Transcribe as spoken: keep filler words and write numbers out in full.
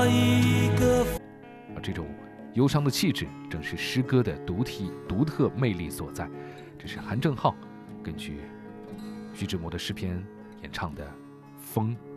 而这种忧伤的气质，正是诗歌的独体独特魅力所在。这是韩正浩根据徐志摩的诗篇演唱的《风》。